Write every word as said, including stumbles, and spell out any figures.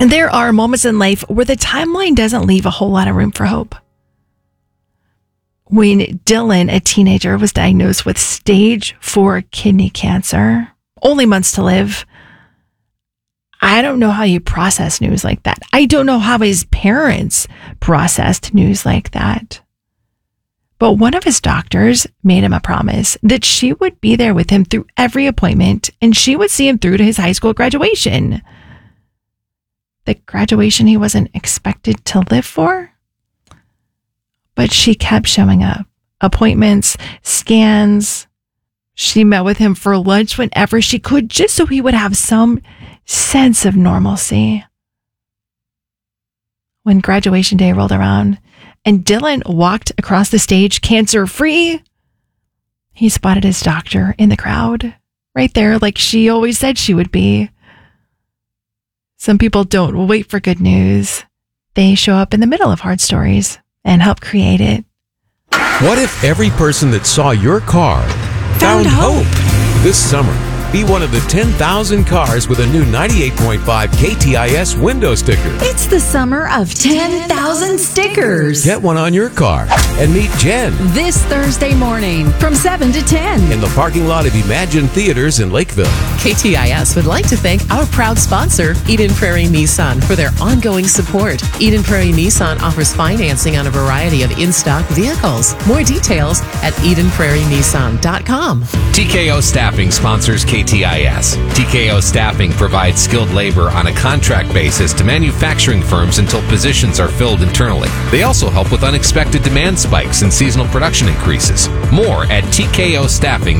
And there are moments in life where the timeline doesn't leave a whole lot of room for hope. When Dylan, a teenager, was diagnosed with stage four kidney cancer, only months to live, I don't know how you process news like that. I don't know how his parents processed news like that. But one of his doctors made him a promise that she would be there with him through every appointment and she would see him through to his high school graduation. The graduation he wasn't expected to live for? But she kept showing up. Appointments, scans. She met with him for lunch whenever she could, just so he would have some sense of normalcy. When graduation day rolled around and Dylan walked across the stage cancer-free, he spotted his doctor in the crowd, right there like she always said she would be. Some people don't wait for good news. They show up in the middle of hard stories and help create it. What if every person that saw your car found, Found hope. hope? This summer, be one of the ten thousand cars with a new ninety-eight point five K T I S window sticker. It's the summer of ten thousand stickers. Get one on your car and meet Jen This Thursday morning from seven to ten. in the parking lot of Imagine Theaters in Lakeville. K T I S would like to thank our proud sponsor, Eden Prairie Nissan, for their ongoing support. Eden Prairie Nissan offers financing on a variety of in-stock vehicles. More details at eden prairie nissan dot com. T K O Staffing sponsors K T I S. T K O Staffing provides skilled labor on a contract basis to manufacturing firms until positions are filled internally. They also help with unexpected demand spikes and seasonal production increases. More at T K O staffing